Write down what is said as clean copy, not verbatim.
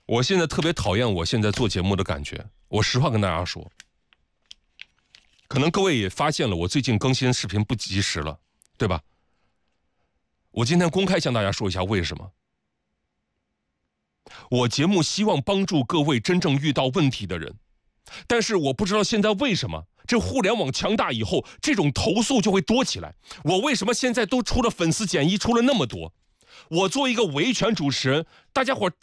我现在特别讨厌我现在做节目的感觉，我实话跟大家说。可能各位也发现了，我最近更新视频不及时了，对吧？我今天公开向大家说一下为什么。我节目希望帮助各位真正遇到问题的人，但是我不知道现在为什么这互联网强大以后，这种投诉就会多起来。我为什么现在都出了粉丝减1，出了那么多？我作为一个维权主持人，大家伙